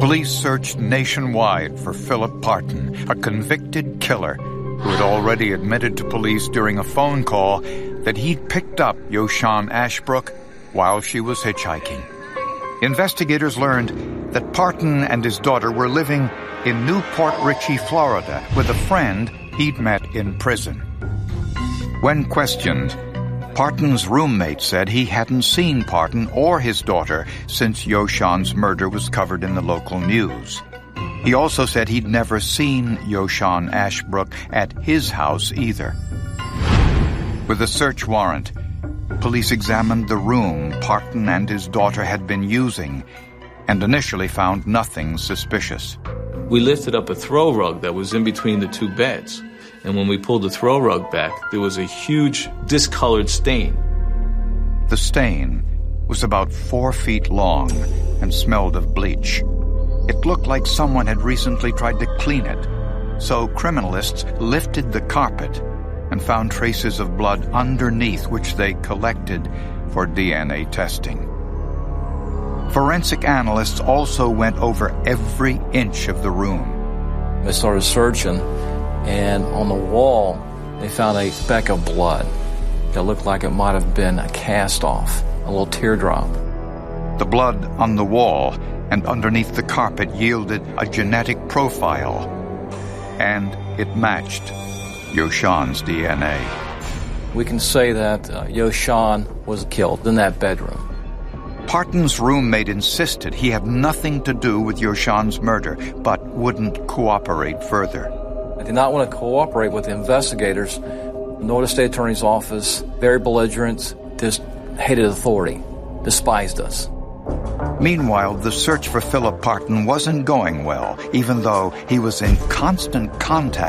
Police searched nationwide for Philip Parton, a convicted killer who had already admitted to police during a phone call that he'd picked up Yoshan Ashbrook while she was hitchhiking. Investigators learned that Parton and his daughter were living in Newport Richey, Florida, with a friend he'd met in prison. When questioned, Parton's roommate said he hadn't seen Parton or his daughter since Yoshan's murder was covered in the local news. He also said he'd never seen Yoshan Ashbrook at his house either. With a search warrant, police examined the room Parton and his daughter had been using and initially found nothing suspicious. We lifted up a throw rug that was in between the two beds, and when we pulled the throw rug back, there was a huge discolored stain. The stain was about 4 feet long and smelled of bleach. It looked like someone had recently tried to clean it, so criminalists lifted the carpet and found traces of blood underneath, which they collected for DNA testing. Forensic analysts also went over every inch of the room. They started searching, and on the wall, they found a speck of blood. It looked like it might have been a cast-off, a little teardrop. The blood on the wall and underneath the carpet yielded a genetic profile, and it matched Yoshan's DNA. We can say that Yoshan was killed in that bedroom. Parton's roommate insisted he had nothing to do with Yoshan's murder, but wouldn't cooperate further. I did not want to cooperate with the investigators, nor the state attorney's office. Very belligerent, just hated authority, despised us. Meanwhile, the search for Philip Parton wasn't going well, even though he was in constant contact